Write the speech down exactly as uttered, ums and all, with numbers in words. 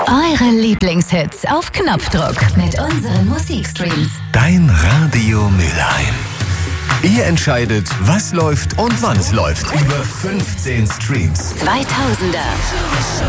Eure Lieblingshits auf Knopfdruck mit unseren Musikstreams. Dein Radio Mülheim. Ihr entscheidet, was läuft und wann es läuft. Über fünfzehn Streams. zweitausender.